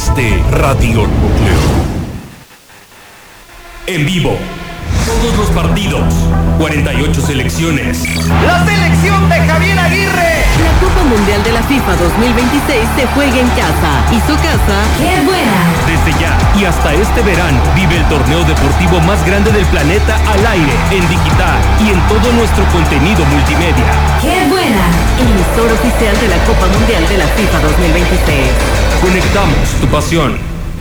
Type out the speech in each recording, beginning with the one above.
de Radio Núcleo. En vivo, todos los partidos, 48 selecciones. ¡La selección de Javier Aguirre! La Copa Mundial de la FIFA 2026 se juega en casa. Y su casa, ¡qué buena! Desde ya y hasta este verano, vive el torneo deportivo más grande del planeta al aire, en digital y en todo nuestro contenido multimedia. ¡Qué buena! Emisor oficial de la Copa Mundial de la FIFA 2026. Conectamos tu pasión.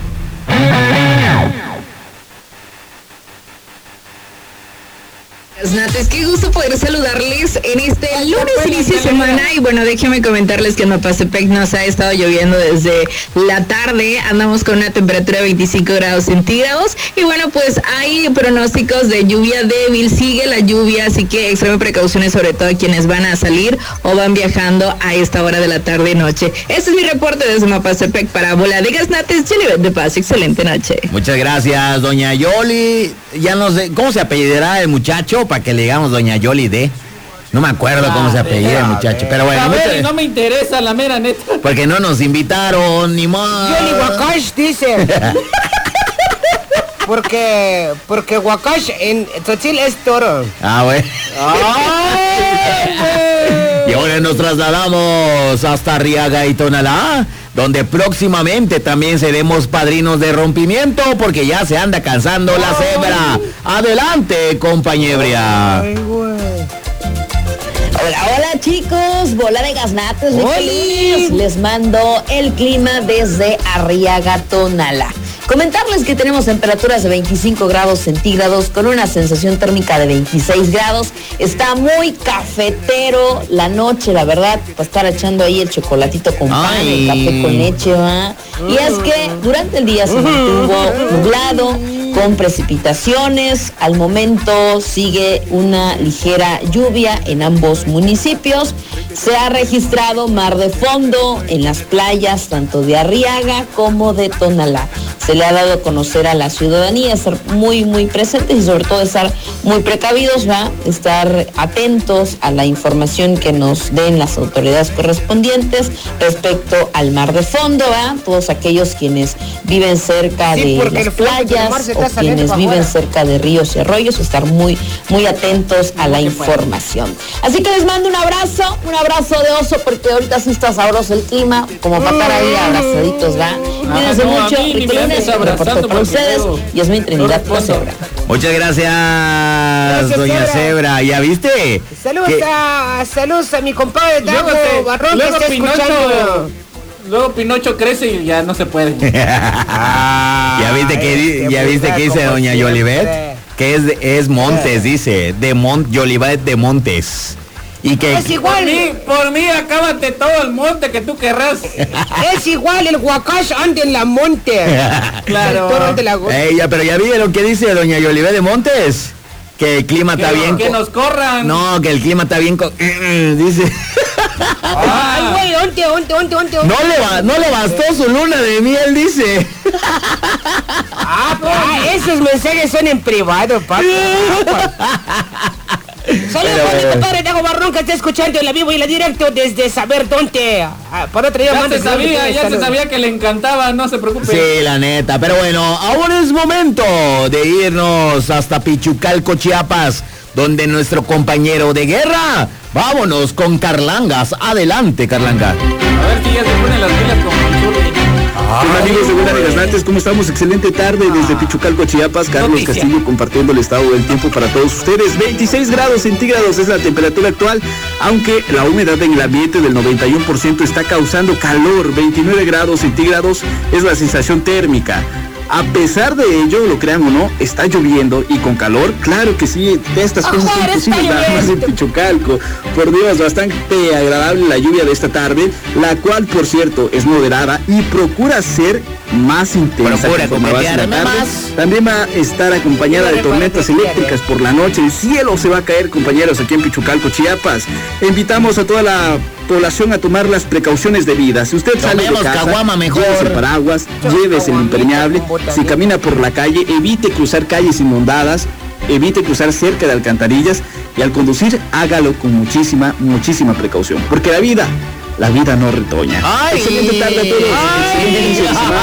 Nates, qué gusto poder saludarles en este lunes, inicio de semana. Y bueno, déjenme comentarles que en Mapastepec nos ha estado lloviendo desde la tarde. Andamos con una temperatura de 25 grados centígrados. Y bueno, pues hay pronósticos de lluvia débil. Sigue la lluvia, así que extremen precauciones, sobre todo quienes van a salir o van viajando a esta hora de la tarde-noche. Este es mi reporte desde Mapastepec para Voladegas Nates, Yolivet de Paz. Excelente noche. Muchas gracias, doña Yoli. Ya no sé, ¿cómo se apellidará el muchacho? Para que le digamos doña Yoli de... No me acuerdo cómo se apellida el muchacho, pero bueno. A ver, no me interesa la mera neta. Porque no nos invitaron, ni más. Yoli Wakash dice. porque Wakash en Tzotzil es toro. Ah, bueno. Y ahora nos trasladamos hasta Arriaga y Tonalá, donde próximamente también seremos padrinos de rompimiento, porque ya se anda cansando la cebra. Adelante, compañebria. Hola chicos, Voladegas Nates, lunes. Les mando el clima desde Arriaga, Tonalá. Comentarles que tenemos temperaturas de 25 grados centígrados con una sensación térmica de 26 grados. Está muy cafetero la noche, la verdad, para estar echando ahí el chocolatito con pan, el café con leche, ¿va? Y es que durante el día se mantuvo nublado, con precipitaciones. Al momento sigue una ligera lluvia en ambos municipios. Se ha registrado mar de fondo en las playas tanto de Arriaga como de Tonalá. Se le ha dado a conocer a la ciudadanía estar muy presentes y sobre todo estar muy precavidos, ¿va? Estar atentos a la información que nos den las autoridades correspondientes respecto al mar de fondo, ¿va? Todos aquellos quienes viven cerca de las playas o quienes viven cerca de ríos y arroyos, estar muy atentos a la información. Así que les mando un abrazo de oso, porque ahorita sí está sabroso el clima, como para estar ahí abrazaditos, ¿va? Cuídense mucho, rico lunes, reporto para ustedes, Yasmín Trinidad por Cebra. Muchas gracias, doña Cebra. ¿Ya viste? Saludos a mi compadre Dago Barrón, que está escuchando. Luego Pinocho crece y ya no se puede. ¿Ya viste que dice doña Yolivet? Que es Montes, dice, Yolivet de Montes. Y que es igual. Por mí acábate todo el monte que tú querrás. Es igual, el Wakash anda en la monte. Claro. Pero ya vi lo que dice doña Yolivet de Montes. Que el clima está bien. Que nos corran. No, que el clima está bien. Dice. Ay, güey, onte. No le bastó su luna de miel, dice. Esos mensajes son en privado, papi. Saludos a mi compadre Dago Barrón, que está escuchando en la vivo y en la directo desde saber dónde. Por otro día ya se sabía que le encantaba, no se preocupe. Sí, la neta, pero bueno, ahora es momento de irnos hasta Pichucalco, Chiapas, donde nuestro compañero de guerra, vámonos con Carlangas. Adelante, Carlanga. A ver si ya se ponen las pilas con Manchurri. Hola amigos de Voladegas Nates, ¿cómo estamos? Excelente tarde desde Pichucalco, Chiapas. Carlos Castillo compartiendo el estado del tiempo para todos ustedes. 26 grados centígrados es la temperatura actual, aunque la humedad en el ambiente del 91% está causando calor. 29 grados centígrados es la sensación térmica. A pesar de ello, lo crean o no, está lloviendo y con calor, claro que sí, estas cosas son posibles nada más en Pichucalco. Por Dios, bastante agradable la lluvia de esta tarde, la cual, por cierto, es moderada y procura ser más intensa. También va a estar acompañada de tormentas eléctricas por la noche. El cielo se va a caer, compañeros, aquí en Pichucalco, Chiapas. Invitamos a toda la población a tomar las precauciones debidas. Si usted sale de casa, llévese el paraguas, llévese el impermeable. Si camina por la calle, evite cruzar calles inundadas, evite cruzar cerca de alcantarillas, y al conducir, hágalo con muchísima precaución, porque la vida no retoña. Excelente tarde a todos. Excelente inicio de semana.